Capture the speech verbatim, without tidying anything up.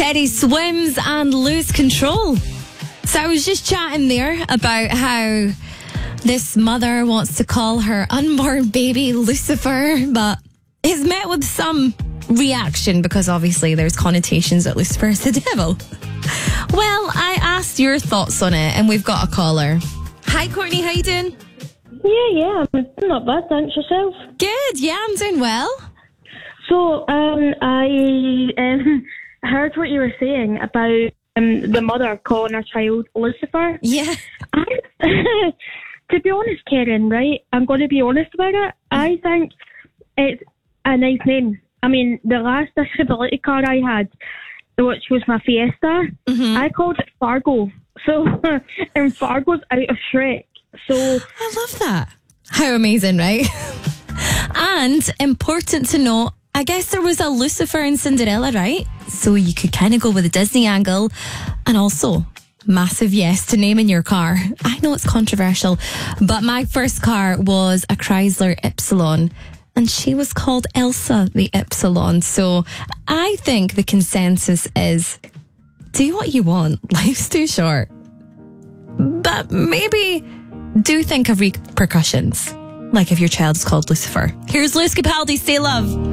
Teddy Swims and Lose Control. So I was just chatting there about how this mother wants to call her unborn baby Lucifer, but is met with some reaction because obviously there's connotations that Lucifer is the devil. Well, I asked your thoughts on it and we've got a caller. Hi Courtney, how you doing? Yeah, yeah, I'm not bad, thanks. Yourself? Good, yeah, I'm doing well. So, um, I um, heard what you were saying about um, the mother calling her child Lucifer. Yeah. I, to be honest, Karen, right, I'm going to be honest about it. I think it's a nice name. I mean, the last disability car I had, which was my Fiesta, Mm-hmm. I called it Fargo. So, and Fargo's out of Shrek. So I love that. How amazing, right? And important to note, I guess there was a Lucifer and Cinderella, right? So you could kind of go with the Disney angle. And also, massive yes to naming your car. I know it's controversial, but my first car was a Chrysler Ypsilon. And she was called Elsa the Ypsilon. So I think the consensus is, do what you want. Life's too short. But maybe do think of repercussions. Like if your child's called Lucifer. Here's Lewis Capaldi, Stay Love.